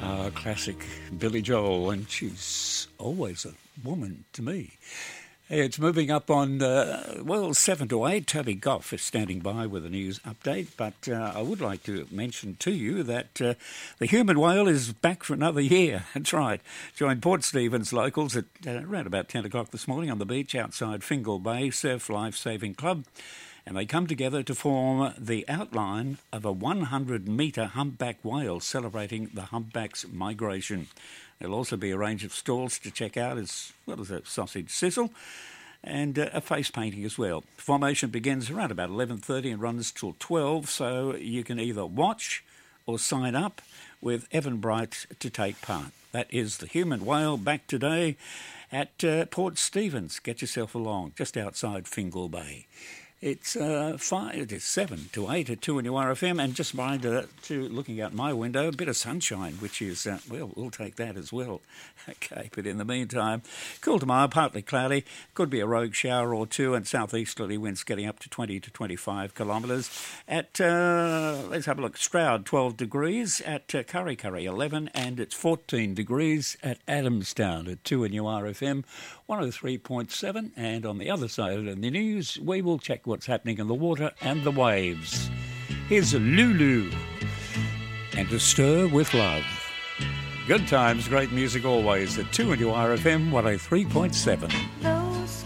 Classic Billy Joel, and she's always a woman to me. It's moving up on, 7 to 8. Toby Goff is standing by with a news update, but I would like to mention to you that the human whale is back for another year. That's right. Joined Port Stephens locals at around about 10 o'clock this morning on the beach outside Fingal Bay Surf Life Saving Club, and they come together to form the outline of a 100-metre humpback whale celebrating the humpback's migration. There'll also be a range of stalls to check out as well as a sausage sizzle and a face painting as well. Formation begins around about 11:30 and runs till 12, so you can either watch or sign up with Evan Bright to take part. That is the human whale back today at Port Stephens. Get yourself along, just outside Fingal Bay. It's 7 to 8 at 2NURFM, and just mind to looking out my window, a bit of sunshine, which is, we'll take that as well. Okay, but in the meantime, cool tomorrow, partly cloudy, could be a rogue shower or two, and southeasterly winds getting up to 20 to 25 kilometres. At, let's have a look, Stroud 12 degrees, at Curry 11, and it's 14 degrees at Adamstown at 2NURFM 103.7, and on the other side of the news, we will check what's happening in the water and the waves. Here's Lulu and To Stir With Love. Good times, great music always at 2NURFM 103.7.